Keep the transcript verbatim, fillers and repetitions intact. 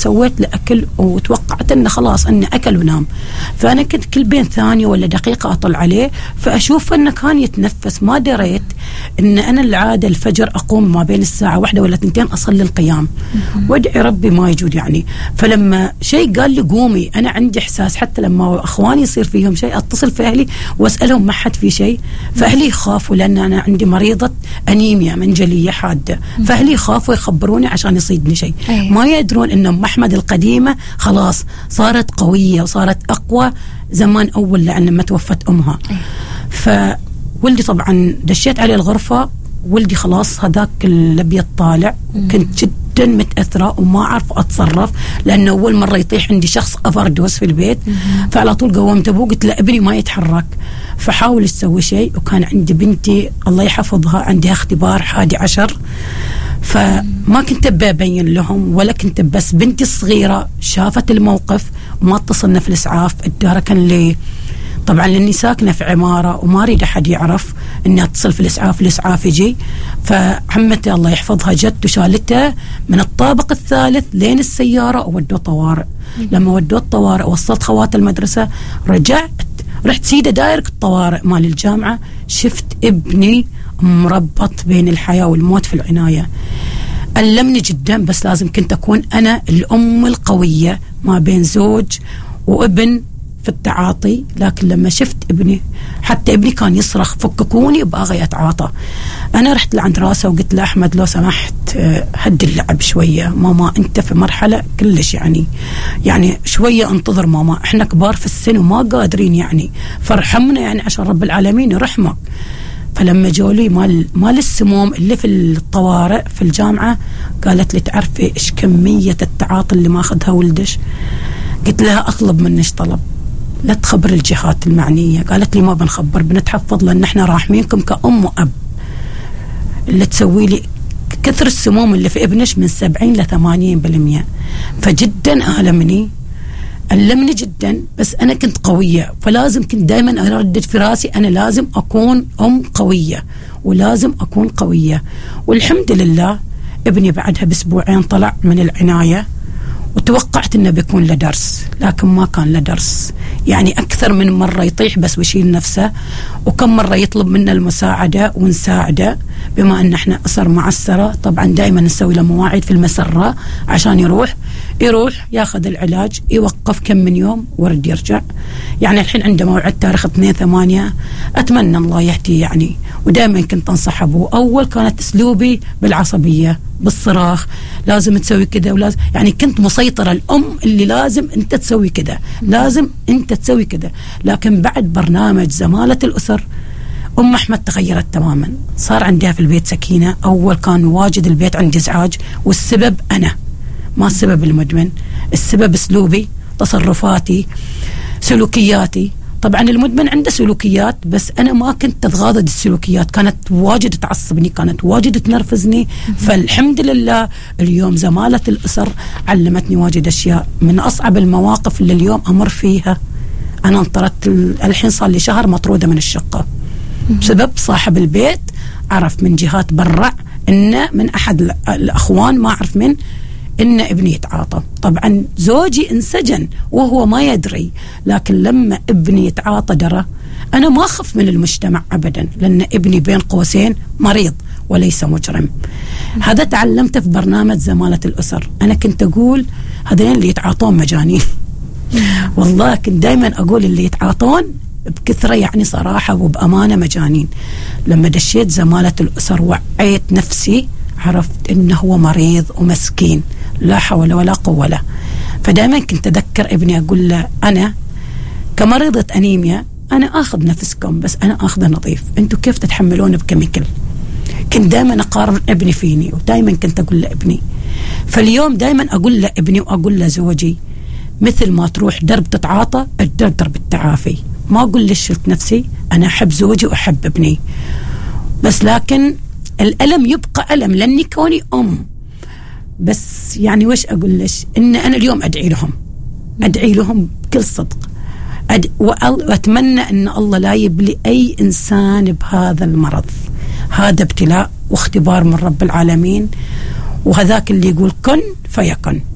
سويت له أكل وتوقعت أنه خلاص أنه أكل ونام. فأنا كنت كل بين ثانية ولا دقيقة أطل عليه فأشوف أنه كان يتنفس. ما دريت أن أنا العادة الفجر أقوم ما بين الساعة واحدة ولا تنتين أصلي القيام وادعي ربي ما يجود يعني. فلما شيء قال لي قومي، أنا عندي إحساس حتى لما أخواني يصير فيهم شيء أتصل في أهلي وأسألهم ما حد في شيء، فأهلي يخافوا لأن أنا عندي مريضة أنيميا منجلية حادة، فأهلي يخافوا يخبروني عشان يصيدني شيء. ما يدرون أن أم أحمد القديمة خلاص صارت قوية وصارت أقوى زمان أول لأن لما توفت أمها. فولدي طبعا دشيت عليه الغرفة، ولدي خلاص هذاك الأبيض طالع، كنت جدا متأثرة وما أعرف أتصرف لأنه أول مرة يطيح عندي شخص أفردوس في البيت. فعلى طول قومت أبوه قلت له ابني ما يتحرك، فحاول تسوي شيء. وكان عندي بنتي الله يحفظها عندها اختبار حادي عشر، فما كنت ببين لهم ولا كنت، بس بنتي الصغيرة شافت الموقف وما اتصلنا في الإسعاف. الدار كان لي طبعا لاني ساكنه في عماره وما اريد احد يعرف اني اتصل في الاسعاف، الاسعاف يجي. فعمتي الله يحفظها جت وشالته من الطابق الثالث لين السياره وودوه طوارئ. لما ودوه الطوارئ وصلت خوات المدرسه، رجعت رحت سيده دايرك الطوارئ مال الجامعه، شفت ابني مربط بين الحياه والموت في العنايه. ألمني جدا، بس لازم كنت اكون انا الام القويه ما بين زوج وابن في التعاطي. لكن لما شفت ابني، حتى ابني كان يصرخ فككوني باغي اتعاطى، انا رحت لعند راسه وقلت له احمد لو سمحت هدي اللعب شويه، ماما انت في مرحله كلش يعني يعني شويه انتظر ماما، احنا كبار في السن وما قادرين يعني، فارحمنا يعني عشان رب العالمين يرحمك. فلما جولي مال مال السموم اللي في الطوارئ في الجامعه، قالت لي تعرفي ايش كميه التعاطي اللي ماخذها ولدش؟ قلت لها اطلب منش طلب، لا تخبر الجهات المعنية. قالت لي ما بنخبر، بنتحفظ لأن احنا راحمينكم كأم وأب. اللي تسوي لي كثر السموم اللي في ابنش من سبعين لثمانين بالمية، فجدا ألمني ألمني جدا. بس أنا كنت قوية، فلازم كنت دائما أردد في راسي أنا لازم أكون أم قوية ولازم أكون قوية. والحمد لله ابني بعدها بأسبوعين طلع من العناية، وتوقعت انه بيكون له درس، لكن ما كان له درس. يعني اكثر من مره يطيح بس ويشيل نفسه، وكم مره يطلب منا المساعده ونساعده، بما ان احنا اسر معسره. طبعا دائما نسوي له مواعيد في المسره عشان يروح يروح ياخذ العلاج، يوقف كم من يوم ورد يرجع. يعني الحين عنده موعد تاريخ اثنين ثمانية، اتمنى الله يهديه يعني. ودائما كنت انصح ابوه، اول كانت اسلوبي بالعصبيه بالصراخ، لازم تسوي كذا ولازم، يعني كنت مسيطرة الأم اللي لازم أنت تسوي كذا، لازم أنت تسوي كذا. لكن بعد برنامج زمالة الأسر أم أحمد تغيرت تماما، صار عندها في البيت سكينة. أول كان واجد البيت عندي إزعاج، والسبب أنا، ما السبب المدمن، السبب أسلوبي، تصرفاتي، سلوكياتي. طبعا المدمن عنده سلوكيات، بس أنا ما كنت أتغاضى السلوكيات، كانت واجد تعصبني، كانت واجد تنرفزني. فالحمد لله اليوم زمالة الأسر علمتني واجد أشياء. من أصعب المواقف اللي اليوم أمر فيها، أنا انطردت الحين صار لي شهر مطرودة من الشقة بسبب صاحب البيت عرف من جهات برع إنه من أحد الأخوان ما أعرف من إن ابني يتعاطى. طبعا زوجي انسجن وهو ما يدري، لكن لما ابني يتعاطى درى. أنا ما أخف من المجتمع أبدا، لأن ابني بين قوسين مريض وليس مجرم. هذا تعلمته في برنامج زمالة الأسر. أنا كنت أقول هذين اللي يتعاطون مجانين والله كنت دايما أقول اللي يتعاطون بكثرة يعني صراحة وبأمانة مجانين. لما دشيت زمالة الأسر وعيت نفسي، عرفت إنه هو مريض ومسكين لا حول ولا قوة له. فدائما كنت أذكر ابني أقول له أنا كمريضة أنيميا أنا أخذ نفسكم، بس أنا أخذه نظيف، أنتوا كيف تتحملون بكيميكال؟ كنت دائما أقارن ابني فيني، ودائما كنت أقول لابني. فاليوم دائما أقول لابني وأقول لزوجي، مثل ما تروح درب تتعاطى الدرب درب التعافي. ما أقول ليش شلت نفسي، أنا أحب زوجي وأحب ابني، بس لكن الألم يبقى ألم لأني كوني أم. بس يعني وش أقول لش إن أنا اليوم أدعي لهم، أدعي لهم بكل صدق، أد... وأتمنى أن الله لا يبلي أي إنسان بهذا المرض. هذا ابتلاء واختبار من رب العالمين، وهذاك اللي يقول كن فيكن.